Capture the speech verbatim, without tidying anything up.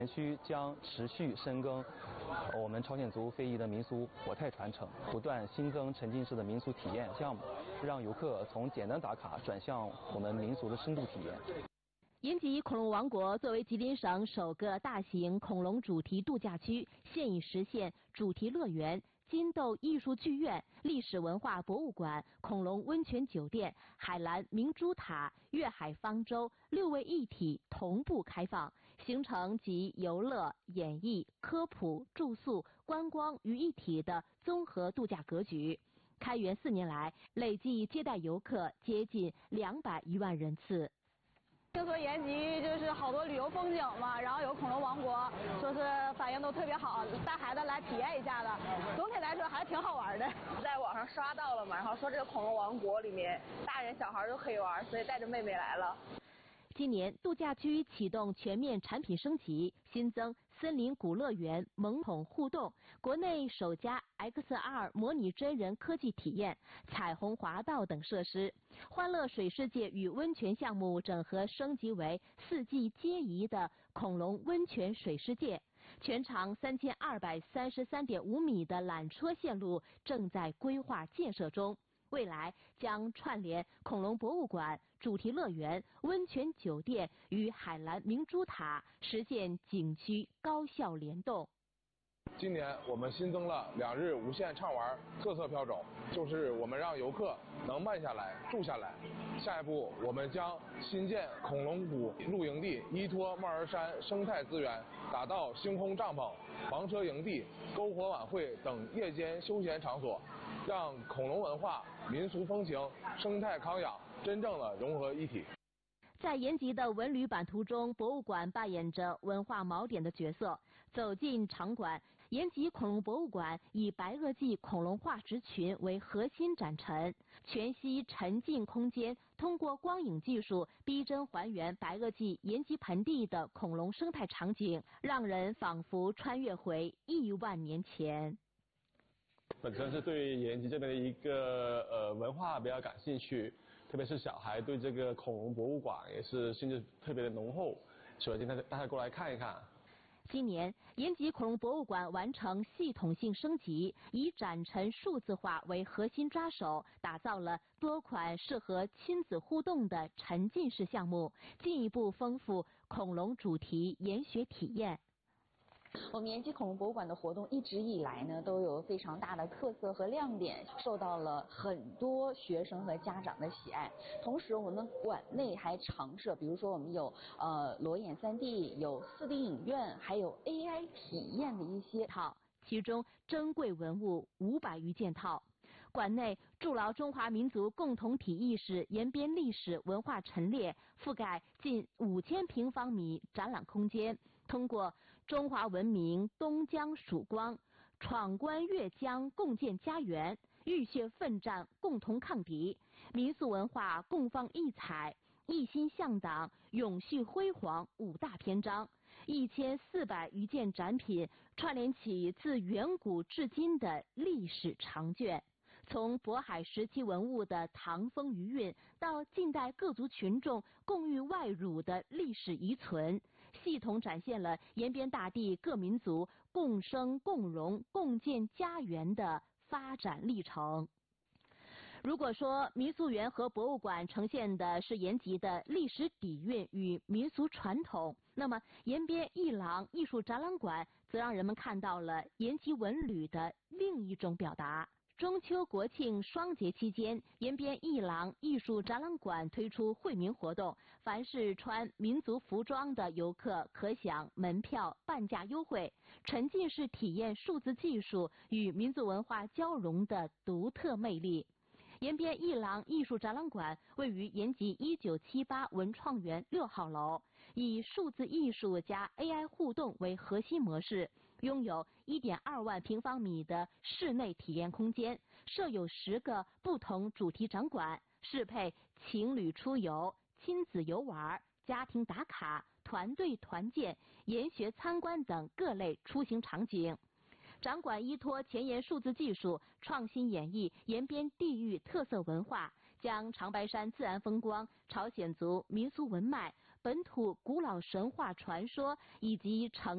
园区将持续深耕我们朝鲜族非遗的民俗活态传承，不断新增沉浸式的民俗体验项目，让游客从简单打卡转向我们民俗的深度体验。 延吉恐龙王国作为吉林省首个大型恐龙主题度假区，现已实现主题乐园、金豆艺术剧院、历史文化博物馆、恐龙温泉酒店、海蓝明珠塔、粤海方舟六位一体同步开放，形成集游乐、演艺、科普、住宿、观光于一体的综合度假格局。开园四年来，累计接待游客接近两百余万人次。 听说延吉就是好多旅游风景嘛，然后有恐龙王国，说是反应都特别好，带孩子来体验一下子。总体来说还是挺好玩的。 在网上刷到了嘛，然后说这个恐龙王国里面大人小孩都可以玩，所以带着妹妹来了。 今年度假区启动全面产品升级，新增森林古乐园、萌宠互动，国内首家 X R 模拟真人科技体验、彩虹滑道等设施。欢乐水世界与温泉项目整合升级为四季皆宜的恐龙温泉水世界。全长三千二百三十三点五米的缆车线路正在规划建设中。未来将串联恐龙博物馆、主题乐园、温泉酒店与海蓝明珠塔，实现景区高效联动。 今年我们新增了两日无限畅玩特色票种，就是我们让游客能慢下来、住下来。下一步，我们将新建恐龙谷露营地，依托帽儿山生态资源，打造星空帐篷、房车营地、篝火晚会等夜间休闲场所，让恐龙文化、民俗风情、生态康养真正的融合一体。 在延吉的文旅版图中，博物馆扮演着文化锚点的角色。走进场馆，延吉恐龙博物馆以白垩纪恐龙化石群为核心展陈，全息沉浸空间通过光影技术逼真还原白垩纪延吉盆地的恐龙生态场景，让人仿佛穿越回亿万年前。 本身是对延吉这边的一个呃文化比较感兴趣，特别是小孩对这个恐龙博物馆也是兴趣特别的浓厚，所以今天大家过来看一看。 今年，延吉恐龙博物馆完成系统性升级，以展陈数字化为核心抓手，打造了多款适合亲子互动的沉浸式项目，进一步丰富恐龙主题研学体验。 我们延吉恐龙博物馆的活动一直以来呢，都有非常大的特色和亮点，受到了很多学生和家长的喜爱。同时，我们馆内还常设，比如说我们有呃裸眼 三 D， 有 四 D 影院，还有 A I 体验的一些套，其中珍贵文物五百余件套。馆内筑牢中华民族共同体意识延边历史文化陈列，覆盖近五千平方米展览空间，通过中华文明东江曙光，闯关越江共建家园，浴血奋战共同抗敌，民俗文化共放异彩，一心向党永续辉煌五大篇章，一千四百余件展品串联起自远古至今的历史长卷。从渤海时期文物的唐风余韵，到近代各族群众共御外辱的历史遗存，系统展现了延边大地各民族共生共荣共建家园的发展历程。如果说民俗园和博物馆呈现的是延吉的历史底蕴与民俗传统，那么延边艺廊艺术展览馆则让人们看到了延吉文旅的另一种表达。中秋国庆双节期间，延边艺廊艺术展览馆推出惠民活动，凡是穿民族服装的游客可享门票半价优惠，沉浸式体验数字技术与民族文化交融的独特魅力。延边艺廊艺术展览馆位于延吉一九七八文创园六号楼，以数字艺术加 A I 互动为核心模式，拥有 一点二万平方米的室内体验空间，设有十个不同主题展馆，适配情侣出游、亲子游玩、家庭打卡、团队团建、研学参观等各类出行场景。展馆依托前沿数字技术，创新演绎延边地域特色文化，将长白山自然风光、朝鲜族民俗文脉、本土古老神话传说以及城